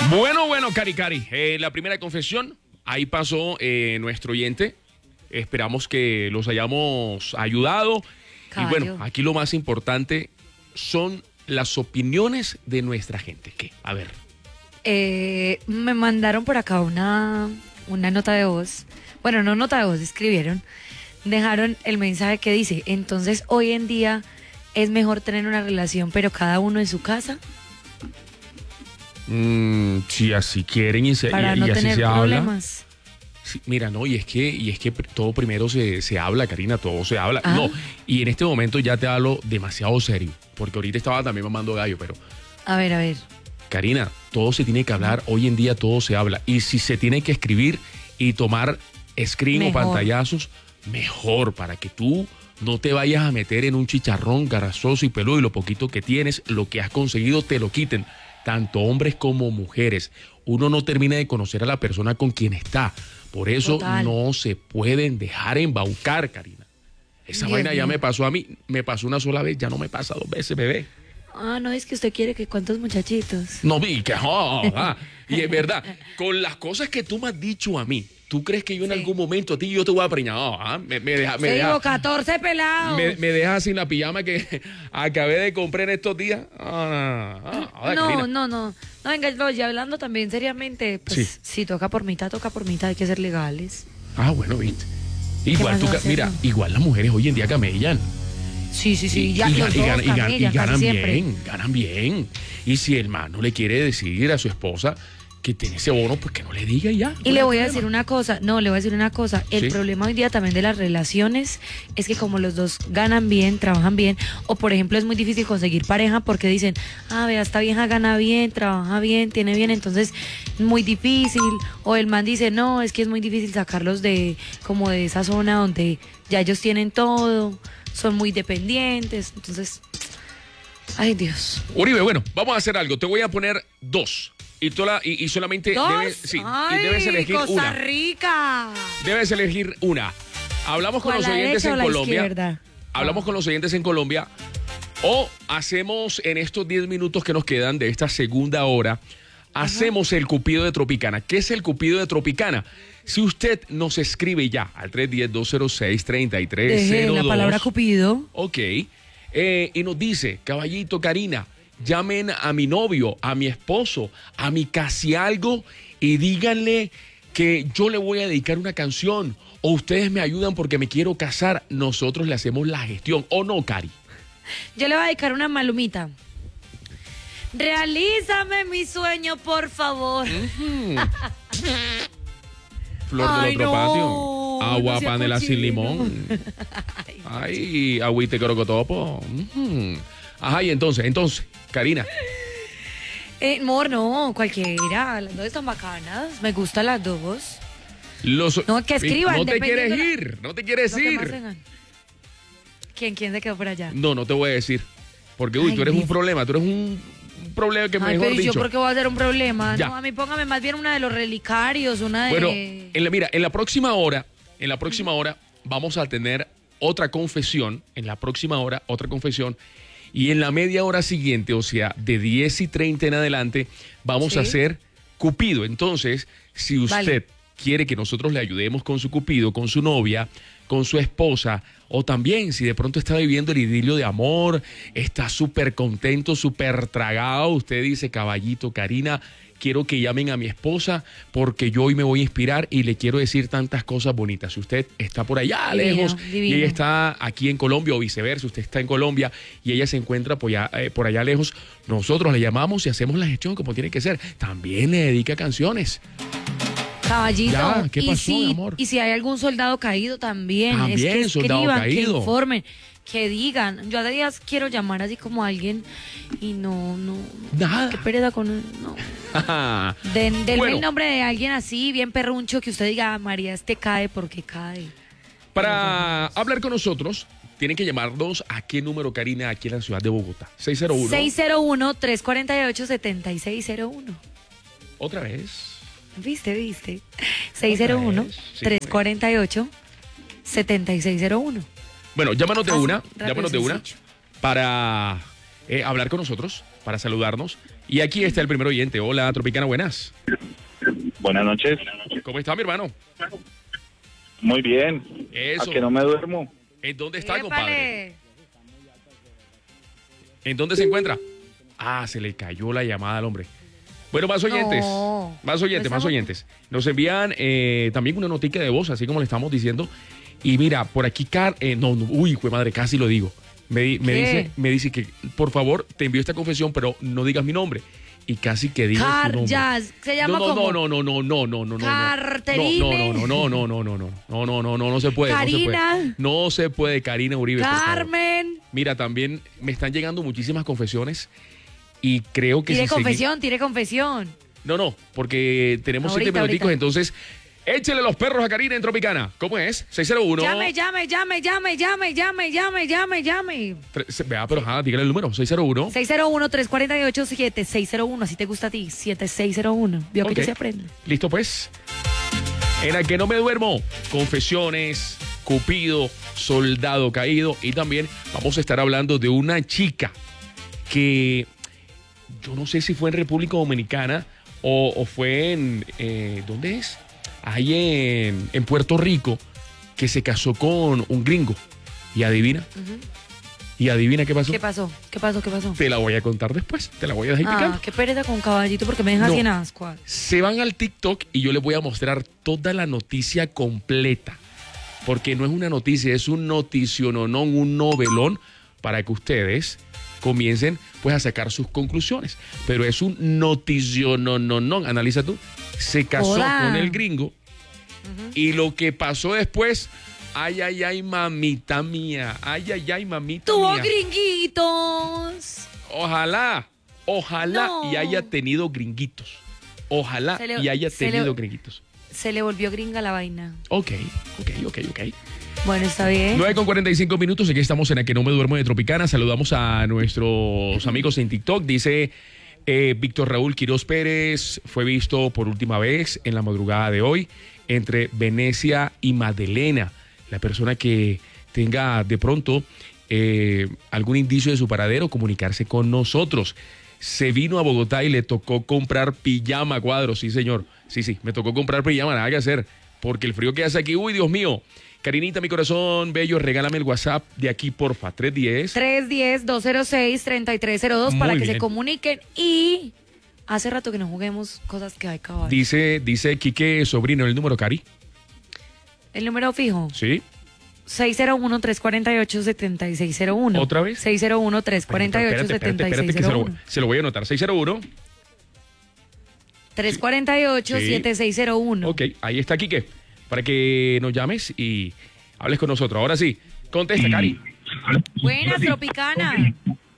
Bueno, Cari. La primera confesión, ahí pasó nuestro oyente. Esperamos que los hayamos ayudado. Caballo. Y bueno, aquí lo más importante son las opiniones de nuestra gente. ¿Qué? A ver. Me mandaron por acá una nota de voz. Bueno, no nota de voz, escribieron. Dejaron el mensaje que dice: entonces hoy en día es mejor tener una relación pero cada uno en su casa. Si así quieren Para no así tener se problemas. habla. Sí, mira, no, y es que todo primero se habla, Karina, todo se habla. Ah. No, y en este momento ya te hablo demasiado serio, porque ahorita estaba también mamando gallo, pero A ver. Karina, todo se tiene que hablar, hoy en día todo se habla. Y si se tiene que escribir y tomar screen Mejor. o pantallazos, mejor, para que tú no te vayas a meter en un chicharrón grasoso y peludo y lo poquito que tienes, lo que has conseguido, te lo quiten. Tanto hombres como mujeres. Uno no termina de conocer a la persona con quien está. Por eso Total. no se pueden dejar embaucar, Karina. Esa Dios vaina ya mío. me pasó a mí, me pasó una sola vez, ya no me pasa 2 veces, bebé. Ah, no, es que usted quiere que cuántos muchachitos. No vi que joda. Y es verdad, con las cosas que tú me has dicho a mí, ¿tú crees que yo en Sí. algún momento a ti yo te voy a preñar? Me Digo, 14 pelados. me dejas sin la pijama que acabé de comprar en estos días. Karina. No, venga, no, ya hablando también seriamente, pues Sí. si toca por mitad, hay que ser legales. Bueno, viste. Igual más tú, va a hacer, mira, no? igual las mujeres hoy en día camellan. Sí, ya y, los dos camellan, ganan casi siempre. bien, ganan bien. Y si el man no le quiere decir a su esposa que tiene ese bono, pues que no le diga y ya. Y le voy a decir una cosa, el Sí. problema hoy día también de las relaciones es que como los dos ganan bien, trabajan bien, o por ejemplo es muy difícil conseguir pareja porque dicen, vea, esta vieja gana bien, trabaja bien, tiene bien, entonces muy difícil, o el man dice, no, es que es muy difícil sacarlos de como de esa zona donde ya ellos tienen todo, son muy dependientes, entonces, ay Dios. Uribe, bueno, vamos a hacer algo. Te voy a poner 2. Y solamente ¿Dos? y debes elegir Costa una. Rica. Debes elegir una. Hablamos con ¿Cuál, los la oyentes derecha o en la Colombia. izquierda? Hablamos con los oyentes en Colombia. O hacemos en estos 10 minutos que nos quedan de esta segunda hora, hacemos el Cupido de Tropicana. ¿Qué es el Cupido de Tropicana? Si usted nos escribe ya al 310-206-3302. Deje la palabra Cupido. Ok. Y nos dice, caballito, Karina, llamen a mi novio, a mi esposo, a mi casi algo y díganle que yo le voy a dedicar una canción o ustedes me ayudan porque me quiero casar, nosotros le hacemos la gestión. ¿O no, Cari? Yo le voy a dedicar una malumita. Realízame mi sueño, por favor. Flor Ay, del otro no, patio. Agua no sea panela sin cochino. limón. Ay, agüite crocotopo. Ajá, y entonces, Karina. Amor, no, cualquiera. Las dos están bacanas. Me gustan las dos. No, que escriban, No te dependiendo quieres la- ir, no te quieres Lo que más ir. tengan. ¿Quién se quedó por allá? No te voy a decir. Porque, uy, Ay, tú eres un dice. problema, tú eres un problema que Ay, mejor pero ¿y yo dicho. por qué voy a hacer un problema? Ya. No, a mí póngame más bien una de los relicarios, una de... Bueno, en la próxima hora vamos a tener otra confesión, y en la media hora siguiente, o sea, de 10:30 en adelante, vamos a Sí. hacer Cupido. Entonces, si usted Vale. quiere que nosotros le ayudemos con su Cupido, con su novia, con su esposa, o también si de pronto está viviendo el idilio de amor, está súper contento, súper tragado, usted dice, caballito, Karina, quiero que llamen a mi esposa porque yo hoy me voy a inspirar y le quiero decir tantas cosas bonitas. Si usted está por allá Divino, lejos y divino. ella está aquí en Colombia o viceversa, usted está en Colombia y ella se encuentra por allá lejos, nosotros le llamamos y hacemos la gestión como tiene que ser. También le dedica canciones. Caballito, Ya, ¿qué pasó, mi amor? y si hay algún soldado caído también, es También, que soldado escriban, caído. que informen, que digan. Yo hace días quiero llamar así como a alguien y no, Nada. qué pereza con no. Denme Bueno. el nombre de alguien así, bien perruncho, que usted diga, María, este cae porque cae. Para hablar con nosotros, tienen que llamarnos a qué número, Karina, aquí en la ciudad de Bogotá. 601. 601-348-7601. Otra vez. ¿Viste? Sí, 601-348-7601. Bueno, llámanos de Fácil, una, rápido, sencillo. para hablar con nosotros, para saludarnos Y aquí está el primer oyente. Hola, Tropicana, buenas. Buenas noches. ¿Cómo está, mi hermano? Muy bien. Eso. A que no me duermo. ¿En dónde está, Épale. compadre? ¿En dónde se encuentra? Ah, se le cayó la llamada al hombre. Bueno, más oyentes. No. Más oyentes, No más estamos- oyentes. Nos envían también una notica de voz, así como le estamos diciendo. Y mira, por aquí, uy, jue madre, casi lo digo. ¿Qué? Me dice que, por favor, te envío esta confesión, pero no digas mi nombre. Y casi que diga su nombre. Jazz, se llama no, como no. Carterine. No se puede. Karina. No se puede, Karina Uribe. por favor. Carmen. Mira, también me están llegando muchísimas confesiones y creo que Tire si segui- confesión, tire confesión. No, porque tenemos Ahorita, 7 minuticos, ahorita. entonces échele los perros a Karina en Tropicana. ¿Cómo es? 601. Llame. Vea, pero dígale el número, 601. 601-348-7601, así te gusta a ti, 7601. Vio Ok. que se aprende. Listo, pues. En la que no me duermo, confesiones, Cupido, soldado caído. Y también vamos a estar hablando de una chica que yo no sé si fue en República Dominicana o fue en, ¿dónde es? Ahí en Puerto Rico, que se casó con un gringo. Y adivina. Y adivina qué pasó. ¿Qué pasó? Te la voy a contar después. Te la voy a dejar picando. Ah, qué pereza con caballito porque me deja No. así en ascuas. Se van al TikTok y yo les voy a mostrar toda la noticia completa. Porque no es una noticia, es un noticiononón, un novelón para que ustedes comiencen pues a sacar sus conclusiones. Pero es un noticiononón. Analiza tú. Se casó Hola. con el gringo y lo que pasó después, ay, mamita mía. Ay, mamita Tuvo mía. gringuitos. Ojalá No. y haya tenido gringuitos. Ojalá Se le- y haya se le- tenido gringuitos. Se le volvió gringa la vaina. Ok. Bueno, está bien. 9:45 minutos, aquí estamos en la que no me duermo de Tropicana. Saludamos a nuestros amigos en TikTok. Dice Víctor Raúl Quiroz Pérez, fue visto por última vez en la madrugada de hoy entre Venecia y Madelena. La persona que tenga de pronto algún indicio de su paradero, comunicarse con nosotros. Se vino a Bogotá y le tocó comprar pijama, Cuadros. Sí, señor. Sí, me tocó comprar pijama, nada que hacer. Porque el frío que hace aquí, uy, Dios mío. Karinita, mi corazón bello, regálame el WhatsApp de aquí, porfa, 310. 310-206-3302 para Muy que se bien. comuniquen y hace rato que no juguemos cosas que hay caballo. Dice Quique Sobrino, el número, Cari. El número fijo, ¿Sí? 601-348-7601. ¿Otra vez? 601-348-7601. Que se lo voy a anotar. 601. 348-7601. Ok, ahí está Quique, para que nos llames y hables con nosotros. Ahora sí, contesta, Cari. Buenas, Tropicana.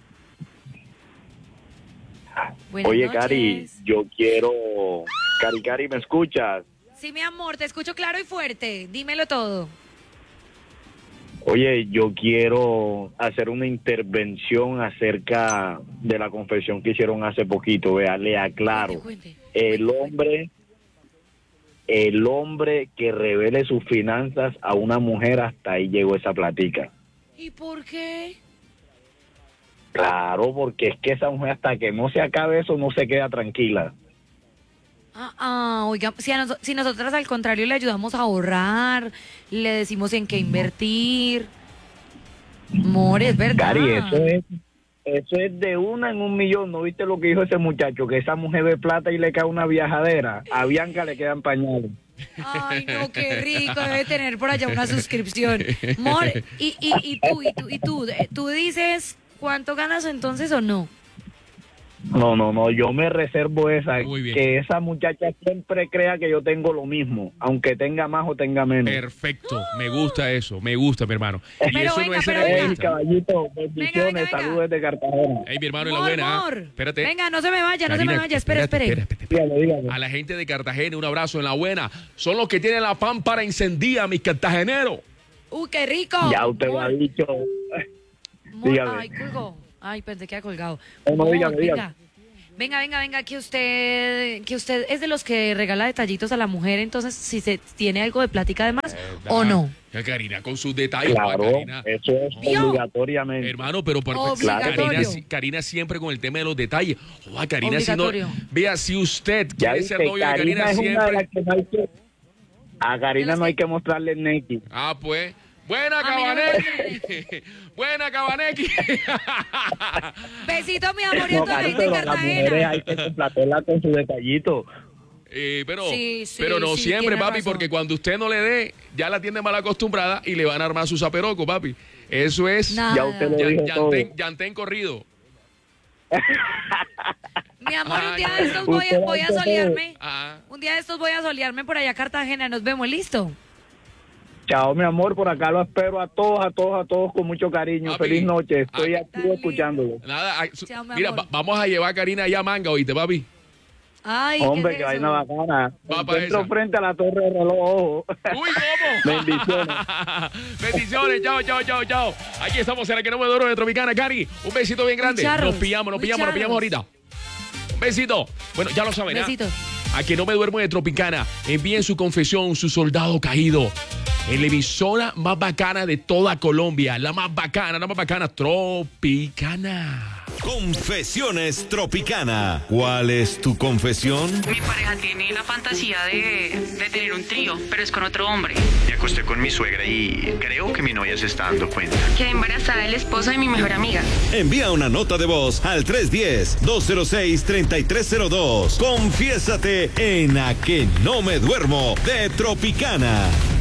Buenas Oye, noches. Cari, yo quiero... Cari, ¿me escuchas? Sí, mi amor, te escucho claro y fuerte. Dímelo todo. Oye, yo quiero hacer una intervención acerca de la confesión que hicieron hace poquito. Vea, le aclaro. Cuente. El hombre que revele sus finanzas a una mujer, hasta ahí llegó esa platica. ¿Y por qué? Claro, porque es que esa mujer, hasta que no se acabe eso, no se queda tranquila. Oiga, si nosotras al contrario le ayudamos a ahorrar, le decimos en qué invertir. Amor, es verdad. Cari, eso es de una en un millón. ¿No viste lo que dijo ese muchacho? Que esa mujer ve plata y le cae una viajadera. A Bianca le quedan pañales. Ay, no, qué rico, debe tener por allá una suscripción. Amor, y tú dices cuánto ganas entonces o no. No, yo me reservo esa. Muy bien. Que esa muchacha siempre crea que yo tengo lo mismo, aunque tenga más o tenga menos. Perfecto, me gusta eso, me gusta, mi hermano. Y Pero eso venga, no es ser pero venga. Ey, egoísta. caballito, bendiciones, venga. saludos desde Cartagena. Ey, mi hermano, en la Amor, buena. amor. Espérate. Venga, no se me vaya, Karina, espere. espérate. Dígame. A la gente de Cartagena, un abrazo en la buena. Son los que tienen la pámpara encendida, mis cartageneros. Qué rico. Ya usted lo ha dicho. Amor, dígame. ay, colgó. Ay, pensé que había colgado. No, Amor, dígame. Venga, que usted es de los que regala detallitos a la mujer, entonces si se tiene algo de plática además o no. Karina con sus detalles. Claro, Karina. eso es ¿Vio? obligatoriamente. Hermano, pero Obligatorio. Karina siempre con el tema de los detalles. Joder, Karina, si no, Obligatorio. vea, si usted Ya quiere ser viste, novio de Karina es una de las siempre. que no hay que... A Karina no hay que mostrarle el naked. Ah, pues. Buena, A mí no me Cabanequi. Buena, Cabanequi. Besito, mi amor, y a No, toda la claro, gente de pero las mujeres Cartagena. hay que complacerla con su detallito. Pero, Sí, sí, pero no sí, siempre, tiene papi, razón. porque cuando usted no le dé, ya la tiene mal acostumbrada y le van a armar su zaperoco, papi. Eso es Nada. Ya usted lo dijo todo. llantén corrido. Mi amor, un día Ay, de estos usted voy a hace todo. solearme. Ah, Un día de estos voy a solearme por allá a Cartagena. Nos vemos, ¿listo? Chao, mi amor, por acá lo espero a todos con mucho cariño. Papi. Feliz noche, estoy aquí Tan lindo. escuchándolo. nada, Chao, mi mira, amor. vamos a llevar a Karina allá a Manga, ¿oíste, papi? Ay, Hombre, ¿qué que es vaina eso? bacana. Me Va pa' encuentro esa. frente a la torre de reloj, ojo. ¡Uy, cómo! Bendiciones. Bendiciones, chao. Aquí estamos en la que no me duermo de Tropicana, Cari. Un besito bien grande. charros, Nos pillamos muy ahorita. Un besito. Bueno, ya lo saben, ¿ah? Besitos. A que no me duermo de Tropicana. Envíen su confesión, su soldado caído. En la emisora más bacana de toda Colombia. La más bacana, Tropicana. Confesiones Tropicana. ¿Cuál es tu confesión? Mi pareja tiene la fantasía de tener un trío, pero es con otro hombre. Me acosté con mi suegra y creo que mi novia se está dando cuenta. Quedé embarazada del esposo de mi mejor amiga. Envía una nota de voz al 310-206-3302. Confiésate en A que no me duermo de Tropicana.